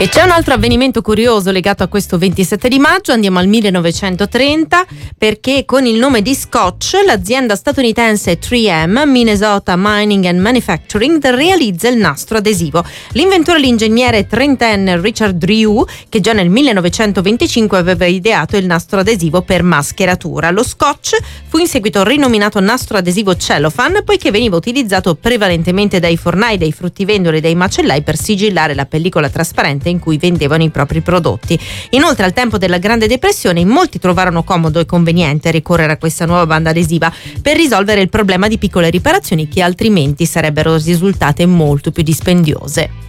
E c'è un altro avvenimento curioso legato a questo 27 di maggio, andiamo al 1930, perché con il nome di Scotch l'azienda statunitense 3M, Minnesota Mining and Manufacturing, realizza il nastro adesivo. L'inventore e l'ingegnere trentenne Richard Drew, che già nel 1925 aveva ideato il nastro adesivo per mascheratura. Lo Scotch fu in seguito rinominato nastro adesivo cellophane, poiché veniva utilizzato prevalentemente dai fornai, dai fruttivendoli e dai macellai per sigillare la pellicola trasparente in cui vendevano i propri prodotti. Inoltre, al tempo della Grande Depressione, molti trovarono comodo e conveniente ricorrere a questa nuova banda adesiva per risolvere il problema di piccole riparazioni che altrimenti sarebbero risultate molto più dispendiose.